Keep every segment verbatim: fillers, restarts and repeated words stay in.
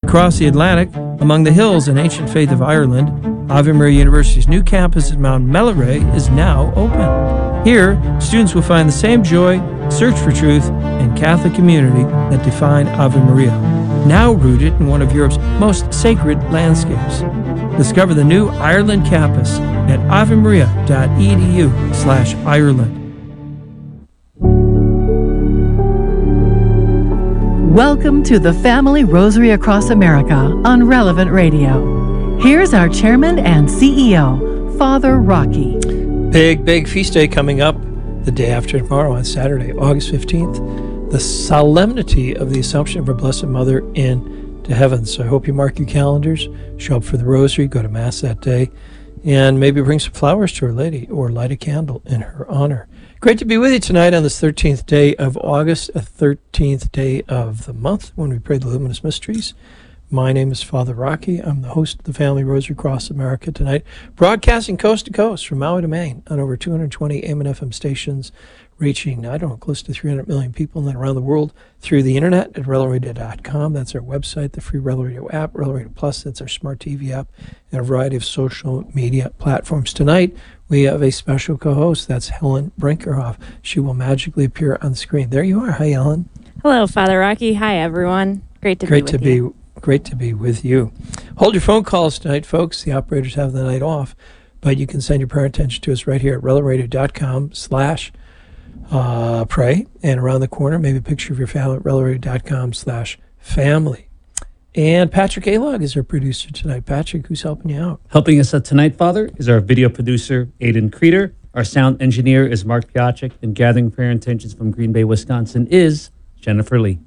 Across the Atlantic, among the hills and ancient faith of Ireland, Ave Maria University's new campus at Mount Melleray is now open. Here, students will find the same joy, search for truth, and Catholic community that define Ave Maria, now rooted in one of Europe's most sacred landscapes. Discover the new Ireland campus at avemaria.edu slash Ireland. Welcome to the Family Rosary Across America on Relevant Radio. Here's our chairman and C E O, Father Rocky. Big, big feast day coming up the day after tomorrow on Saturday, August fifteenth, the solemnity of the Assumption of our Blessed Mother into heaven. So I hope you mark your calendars, show up for the Rosary, go to Mass that day, and maybe bring some flowers to Our Lady or light a candle in her honor. Great to be with you tonight on this thirteenth day of August, a thirteenth day of the month when we pray the Luminous Mysteries. My name is Father Rocky. I'm the host of the Family Rosary Across America tonight, broadcasting coast to coast from Maui to Maine on over two hundred twenty A M and F M stations, reaching, I don't know, close to three hundred million people and then around the world through the internet at relevant radio dot com. That's our website, the free Relevant Radio app, Relevant Radio Plus, that's our smart T V app, and a variety of social media platforms. Tonight, we have a special co-host. That's Helen Brinkerhoff. She will magically appear on the screen. There you are. Hi, Helen. Hello, Father Rocky. Hi, everyone. Great to great be with to you. Be, great to be with you. Hold your phone calls tonight, folks. The operators have the night off, but you can send your prayer attention to us right here at relevant radio dot com slash pray. And around the corner, maybe a picture of your family at relevant radio dot com slash family. And Patrick Alog is our producer tonight. Patrick, who's helping you out? Helping us out tonight, Father, is our video producer, Aidan Creeder. Our sound engineer is Mark Piachik. And gathering prayer intentions from Green Bay, Wisconsin is Jennifer Lee.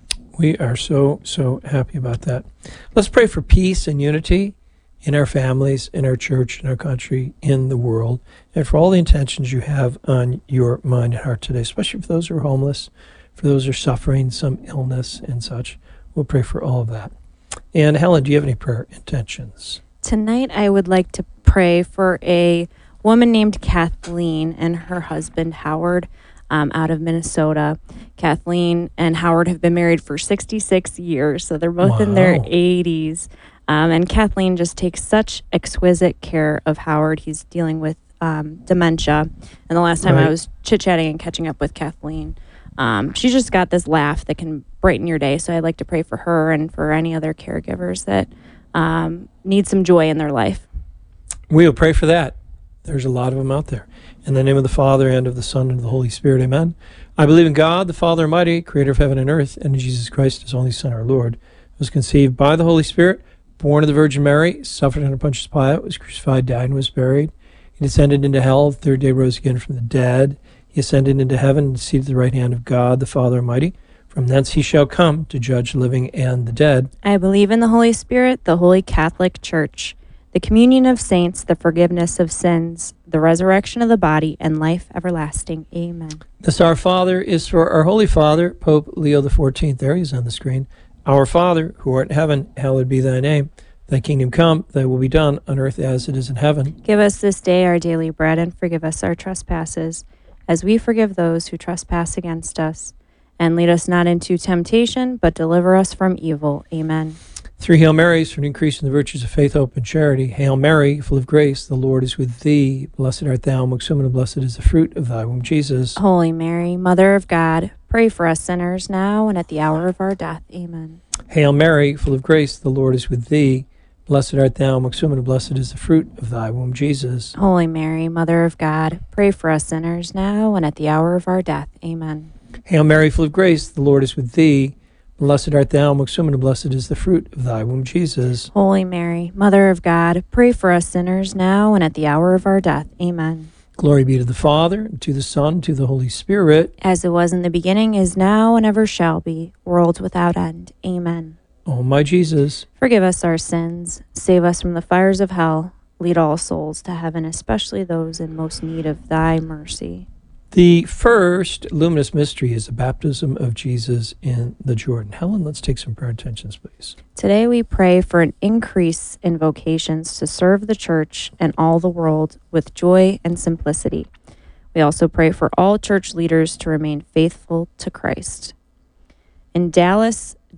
We are so, so happy about that. Let's pray for peace and unity in our families, in our church, in our country, in the world, and for all the intentions you have on your mind and heart today, especially for those who are homeless, for those who are suffering some illness and such. We'll pray for all of that. And Helen, do you have any prayer intentions? Tonight, I would like to pray for a woman named Kathleen and her husband, Howard, um, out of Minnesota. Kathleen and Howard have been married for sixty-six years, so they're both Wow. in their eighties. Um, and Kathleen just takes such exquisite care of Howard. He's dealing with um, dementia. And the last time Right. I was chit-chatting and catching up with Kathleen, Um, she's just got this laugh that can brighten your day. So I'd like to pray for her and for any other caregivers that um, need some joy in their life. We'll pray for that. There's a lot of them out there. In the name of the Father, and of the Son, and of the Holy Spirit, amen. I believe in God, the Father Almighty, creator of heaven and earth, and in Jesus Christ, his only Son, our Lord, who was conceived by the Holy Spirit, born of the Virgin Mary, suffered under Pontius Pilate, was crucified, died, and was buried. He descended into hell, the third day rose again from the dead. He ascended into heaven and seated at the right hand of God, the Father Almighty. From thence he shall come to judge the living and the dead. I believe in the Holy Spirit, the Holy Catholic Church, the communion of saints, the forgiveness of sins, the resurrection of the body, and life everlasting. Amen. This Our Father is for our Holy Father, Pope Leo the fourteenth. There he is on the screen. Our Father, who art in heaven, hallowed be thy name. Thy kingdom come, thy will be done, on earth as it is in heaven. Give us this day our daily bread, and forgive us our trespasses, as we forgive those who trespass against us. And lead us not into temptation, but deliver us from evil. Amen. Three Hail Marys for an increase in the virtues of faith, hope, and charity. Hail Mary, full of grace, the Lord is with thee. Blessed art thou amongst women, and blessed is the fruit of thy womb, Jesus. Holy Mary, Mother of God, pray for us sinners now and at the hour of our death. Amen. Hail Mary, full of grace, the Lord is with thee. Blessed art thou amongst women, and blessed is the fruit of thy womb, Jesus. Holy Mary, Mother of God, pray for us sinners now and at the hour of our death. Amen. Hail Mary, full of grace, the Lord is with thee. Blessed art thou amongst women, and blessed is the fruit of thy womb, Jesus. Holy Mary, Mother of God, pray for us sinners now and at the hour of our death. Amen. Glory be to the Father, and to the Son, and to the Holy Spirit. As it was in the beginning, is now, and ever shall be, world without end. Amen. O my Jesus, forgive us our sins, save us from the fires of hell, lead all souls to heaven, especially those in most need of thy mercy. The first luminous mystery is the baptism of Jesus in the Jordan. Helen, let's take some prayer intentions, please. Today we pray for an increase in vocations to serve the church and all the world with joy and simplicity. We also pray for all church leaders to remain faithful to Christ. In Dallas,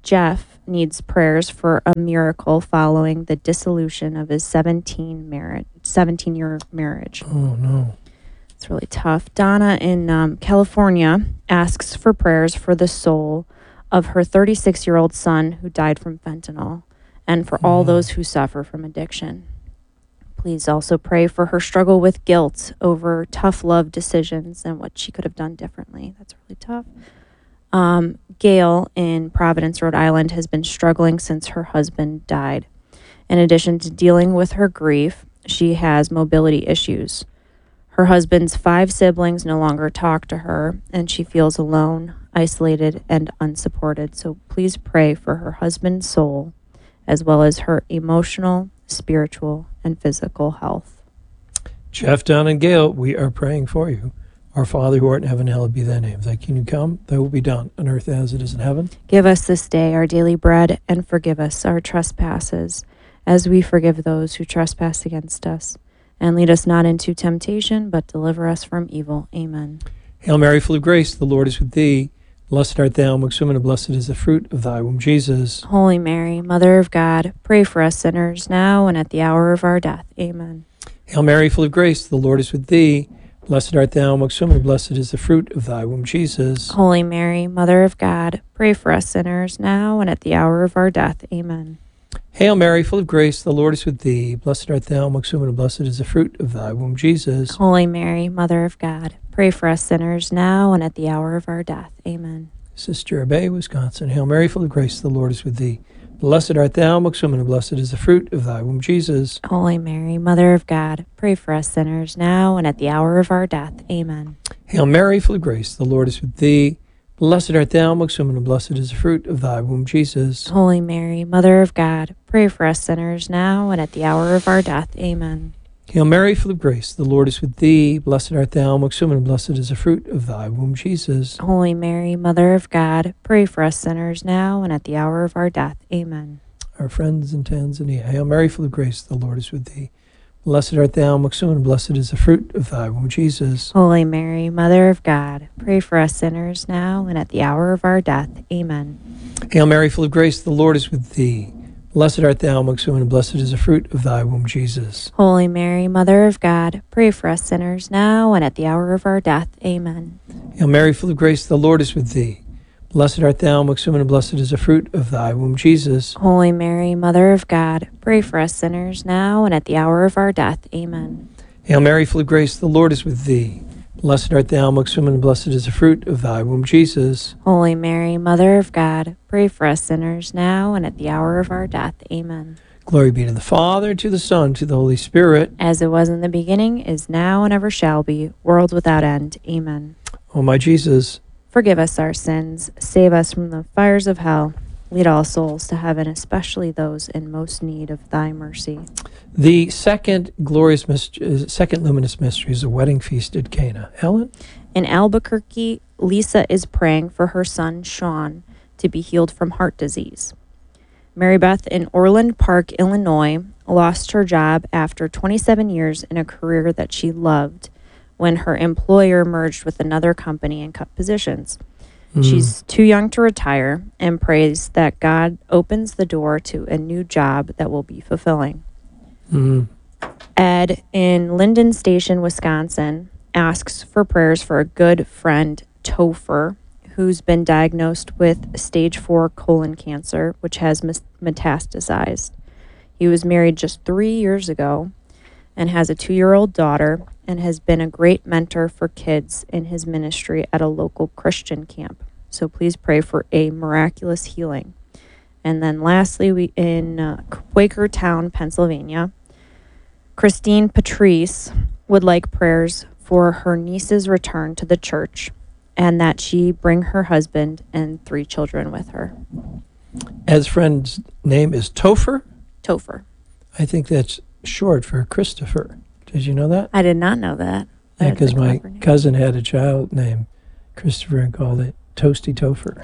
Jeff needs prayers for a miracle following the dissolution of his seventeen marriage, seventeen-year marriage. Oh, no. It's really tough. Donna in um, California asks for prayers for the soul of her thirty-six-year-old son who died from fentanyl and for all Mm. those who suffer from addiction. Please also pray for her struggle with guilt over tough love decisions and what she could have done differently. That's really tough. Um, Gail in Providence, Rhode Island, has been struggling since her husband died. In addition to dealing with her grief, she has mobility issues. Her husband's five siblings no longer talk to her, and she feels alone, isolated, and unsupported. So please pray for her husband's soul, as well as her emotional, spiritual, and physical health. Jeff, Don, and Gail, we are praying for you. Our Father who art in heaven, hallowed be thy name. Thy kingdom come, thy will be done, on earth as it is in heaven. Give us this day our daily bread, and forgive us our trespasses, as we forgive those who trespass against us. And lead us not into temptation, but deliver us from evil. Amen. Hail Mary, full of grace, the Lord is with thee. Blessed art thou amongst women, and blessed is the fruit of thy womb, Jesus. Holy Mary, Mother of God, pray for us sinners now and at the hour of our death. Amen. Hail Mary, full of grace, the Lord is with thee. Blessed art thou amongst women, and blessed is the fruit of thy womb, Jesus. Holy Mary, Mother of God, pray for us sinners now and at the hour of our death. Amen. Hail Mary, full of grace, the Lord is with thee. Blessed art thou amongst women, and blessed is the fruit of thy womb, Jesus. Holy Mary, Mother of God, pray for us sinners now and at the hour of our death. Amen. Sister Bay, Wisconsin. Hail Mary, full of grace, the Lord is with thee. Blessed art thou amongst women, and blessed is the fruit of thy womb, Jesus. Holy Mary, Mother of God, pray for us sinners now and at the hour of our death. Amen. Hail Mary, full of grace, the Lord is with thee. Blessed art thou amongst women, and blessed is the fruit of thy womb, Jesus. Holy Mary, Mother of God, pray for us sinners now and at the hour of our death. Amen. Hail Mary, full of grace, the Lord is with thee. Blessed art thou amongst women, and blessed is the fruit of thy womb, Jesus. Holy Mary, Mother of God, pray for us sinners now and at the hour of our death. Amen. Our friends in Tanzania. Hail Mary, full of grace, the Lord is with thee. Blessed art thou amongst women, and blessed is the fruit of thy womb, Jesus. Holy Mary, Mother of God, pray for us sinners now and at the hour of our death. Amen. Hail Mary, full of grace, the Lord is with thee. Blessed art thou amongst women, and blessed is the fruit of thy womb, Jesus. Holy Mary, Mother of God, pray for us sinners now and at the hour of our death. Amen. Hail Mary, full of grace, the Lord is with thee. Blessed art thou amongst women, and blessed is the fruit of thy womb, Jesus. Holy Mary, Mother of God, pray for us sinners now and at the hour of our death. Amen. Hail Mary, full of grace, the Lord is with thee. Blessed art thou amongst women, and blessed is the fruit of thy womb, Jesus. Holy Mary, Mother of God, pray for us sinners now and at the hour of our death. Amen. Glory be to the Father, to the Son, to the Holy Spirit. As it was in the beginning, is now, and ever shall be, world without end. Amen. O my Jesus, Forgive us our sins, save us from the fires of hell, lead all souls to heaven, especially those in most need of thy mercy. the second glorious, mystery, second luminous mystery is the wedding feast at Cana. Helen? In Albuquerque, Lisa is praying for her son, Sean, to be healed from heart disease. Mary Beth in Orland Park, Illinois, lost her job after twenty-seven years in a career that she loved when her employer merged with another company and cut positions. Mm. She's too young to retire and prays that God opens the door to a new job that will be fulfilling. Mm. Ed in Linden Station, Wisconsin, asks for prayers for a good friend, Topher, who's been diagnosed with stage four colon cancer, which has mes- metastasized. He was married just three years ago and has a two-year-old daughter and has been a great mentor for kids in his ministry at a local Christian camp. So please pray for a miraculous healing. And then lastly, we in uh, Quakertown, Pennsylvania, Christine Patrice would like prayers for her niece's return to the church and that she bring her husband and three children with her. Ed's friend's name is Topher. Topher. I think that's short for Christopher. Did you know that? I did not know that. Yeah, That is a because my clever name. cousin had a child named Christopher and called it Toasty Topher.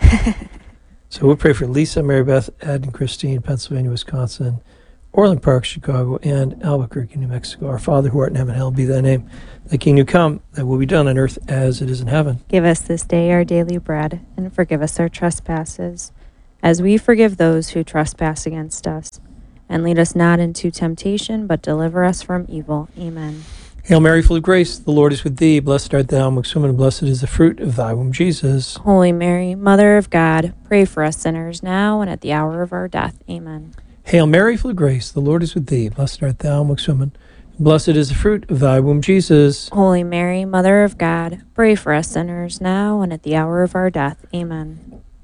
So we'll pray for Lisa, Mary Beth, Ed, and Christine, Pennsylvania, Wisconsin, Orland Park, Chicago, and Albuquerque, New Mexico. Our Father who art in heaven, hallowed be thy name. Thy kingdom come, thy will be done on earth as it is in heaven. Give us this day our daily bread, and forgive us our trespasses, as we forgive those who trespass against us. And lead us not into temptation, but deliver us from evil. Amen. Hail Mary, full of grace, the Lord is with thee. Blessed art thou amongst women, and blessed is the fruit of thy womb, Jesus. Holy Mary, Mother of God, pray for us sinners now and at the hour of our death. Amen. Hail Mary, full of grace, the Lord is with thee. Blessed art thou amongst women, and blessed is the fruit of thy womb, Jesus. Holy Mary, Mother of God, pray for us sinners now and at the hour of our death. Amen.